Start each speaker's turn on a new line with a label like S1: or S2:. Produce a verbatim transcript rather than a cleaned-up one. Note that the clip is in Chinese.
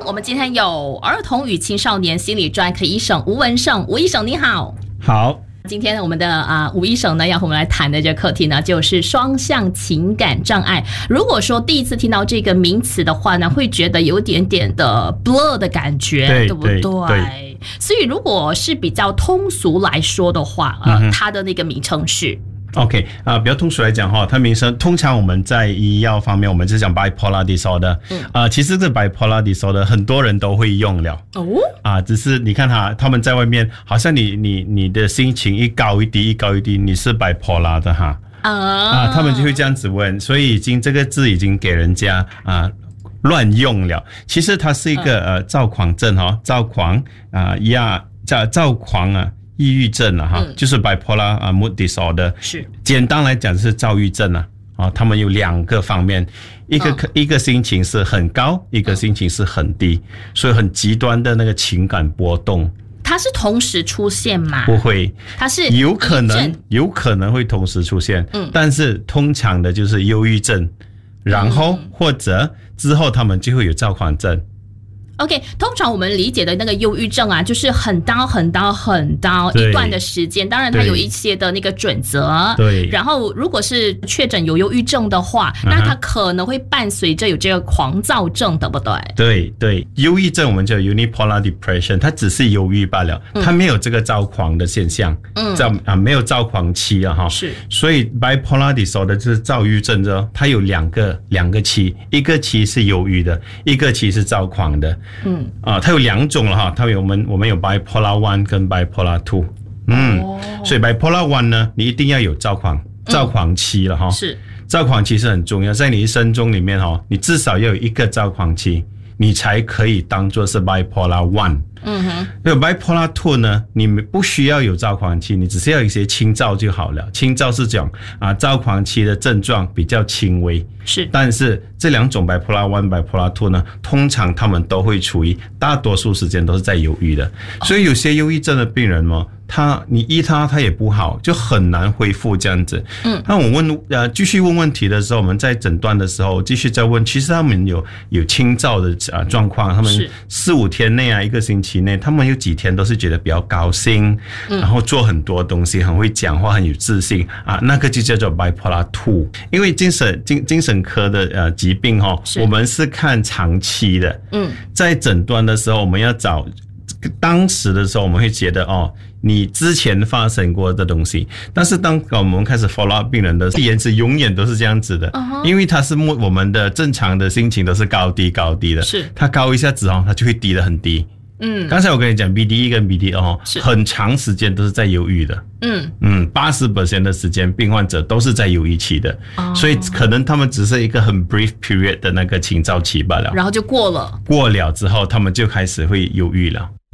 S1: 我们今天有儿童与青少年心理专科医生吴文胜，吴医生你好。
S2: 好。
S1: 今天我们的啊、呃、吴医生呢要和我们来谈的这个课题呢，就是双向情感障碍。如果说第一次听到这个名词的话呢，会觉得有点点的 blur 的感觉， 对, 对不 对, 对, 对？所以如果是比较通俗来说的话，呃，嗯、它的那个名称是。
S2: OK 啊、呃，比较通俗来讲哈，它名称通常我们在医药方面，我们是讲 bipolar disorder， 嗯，啊、呃，其实这 bipolar disorder 很多人都会用了哦，啊，只是你看哈，他们在外面好像你你你的心情一高一低，一高一低，你是 bipolar 的哈，啊，啊，他们就会这样子问，所以已经这个字已经给人家啊乱用了。其实它是一个、嗯、呃躁狂症哈，躁狂啊呀，躁躁狂啊。抑郁症啊，哈、嗯，就是 bipolar 啊 mood disorder， 是简单来讲是躁郁症啊，啊，他们有两个方面，一个、嗯、一个心情是很高，一个心情是很低，嗯、所以很极端的那个情感波动。
S1: 它是同时出现吗？
S2: 不会，
S1: 它是
S2: 有可能有可能会同时出现，嗯，但是通常的就是忧郁症，然后、嗯、或者之后他们就会有躁狂症。
S1: OK， 通常我们理解的那个忧郁症啊，就是很高很高很高一段的时间，当然它有一些的那个准则。对。然后如果是确诊有忧郁症的话，那它可能会伴随着有这个狂躁症，对不对？
S2: 对对，忧郁症我们叫 unipolar depression， 它只是忧郁罢了，它没有这个躁狂的现象，嗯，叫啊没有躁狂期啊哈。是。所以 bipolar disorder 就是躁郁症的，它有两个两个期，一个期是忧郁的，一个期是躁狂的。嗯啊，它有两种了哈，它有我们我们有 bipolar one 跟 bipolar two， 嗯，哦、所以 bipolar one 呢，你一定要有躁狂躁狂期了哈、嗯，是躁狂期是很重要，在你一生中里面哈，你至少要有一个躁狂期，你才可以当作是 bipolar one。嗯哼，那 bipolar two 呢，你不需要有躁狂期，你只是要有一些轻躁就好了。轻躁是讲啊，躁狂期的症状比较轻微，是，但是这两种 bipolar one、bipolar two 呢，通常他们都会处于大多数时间都是在忧郁的，所以有些忧郁症的病人嘛，他你医他他也不好，就很难恢复这样子。嗯，那我问呃继续问问题的时候，我们在诊断的时候继续再问，其实他们有有轻躁的啊状况，他们四五天内啊一个星期。期内他们有几天都是觉得比较高兴、嗯、然后做很多东西，很会讲话，很有自信啊，那个就叫做 bipolar two。 因为精神精精神科的呃疾病齁，我们是看长期的，嗯，在诊断的时候我们要找当时的时候我们会觉得哦你之前发生过的东西，但是当我们开始 follow up 病人的延迟永远都是这样子的、uh-huh. 因为它是我们的正常的心情都是高低高低的，是它高一下子哦它就会低得很低。嗯，刚才我跟你讲 B D E 跟 B D 二很长时间都是在忧郁的。嗯嗯 ,八十 的时间病患者都是在忧郁期的、哦、所以可能他们只是一个很 brief period 的那个轻躁期罢了，
S1: 然后就过了。
S2: 过了之后他们就开始会忧郁了。